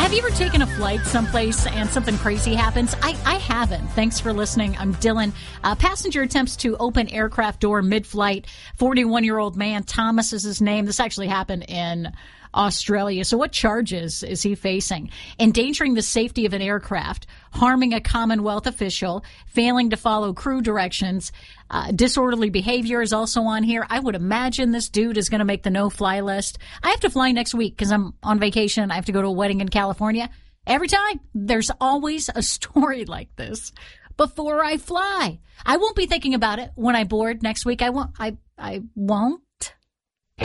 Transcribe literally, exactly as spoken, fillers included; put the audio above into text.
Have you ever taken a flight someplace and something crazy happens? I, I haven't. Thanks for listening. I'm Dylan. Uh, passenger attempts to open aircraft door mid-flight. forty-one-year-old man, Thomas is his name. This actually happened in Australia. So what charges is he facing? Endangering the safety of an aircraft, harming a Commonwealth official, failing to follow crew directions. Uh, disorderly behavior is also on here. I would imagine this dude is going to make the no-fly list. I have to fly next week because I'm on vacation. I have to go to a wedding in California. Every time, there's always a story like this before I fly. I won't be thinking about it when I board next week. I won't. I I won't.